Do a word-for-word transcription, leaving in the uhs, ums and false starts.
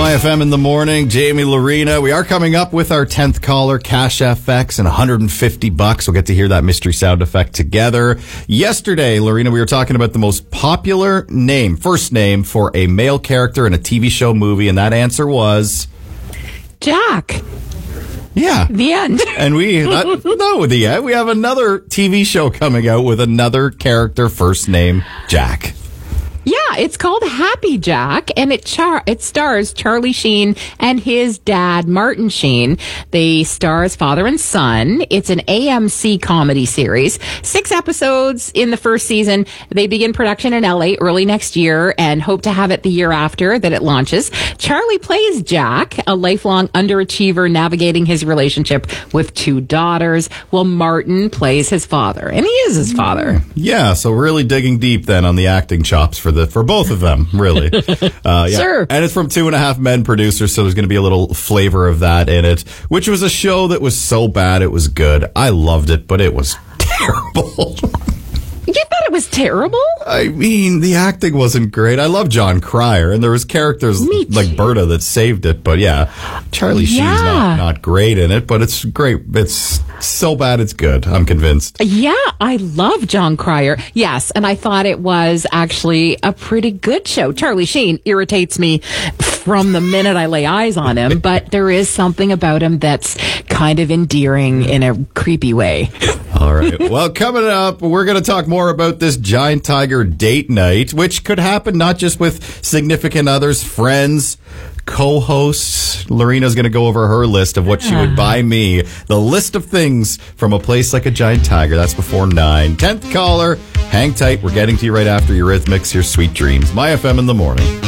My F M in the morning, Jamie Lorena. We are coming up with our tenth caller, Cash F X, and one hundred fifty bucks. We'll get to hear that mystery sound effect together. Yesterday, Lorena, we were talking about the most popular name, first name for a male character in a T V show movie, and that answer was Jack. Yeah. The end. And we, that, no, the end. We have another T V show coming out with another character, first name Jack. Yeah, it's called Happy Jack, and it char- it stars Charlie Sheen and his dad, Martin Sheen. They star as father and son. It's an A M C comedy series. Six episodes in the first season. They begin production in L A early next year and hope to have it the year after that it launches. Charlie plays Jack, a lifelong underachiever navigating his relationship with two daughters, while Martin plays his father, and he is his father. Yeah, so really digging deep then on the acting chops for the for both of them, really. Uh, yeah. Sure. And it's from Two and a Half Men producers, so there's going to be a little flavor of that in it, which was a show that was so bad it was good. I loved it, but it was terrible. You thought it was terrible? I mean, the acting wasn't great. I love John Cryer, and there was characters Me like too. Berta that saved it. But yeah, Charlie Sheen's Yeah. not, not great in it, but it's great. It's so bad it's good. I'm convinced. Yeah, I love John Cryer. Yes, and I thought it was actually a pretty good show. Charlie Sheen irritates me from the minute I lay eyes on him, but there is something about him that's kind of endearing in a creepy way. All right. Well, coming up, we're going to talk more about this giant tiger date night, which could happen not just with significant others, friends, co-hosts. Lorena's going to go over her list of what she would buy me. The list of things from a place like a giant tiger. That's before nine. tenth caller. Hang tight. We're getting to you right after Eurythmics. Your sweet dreams. My F M in the morning.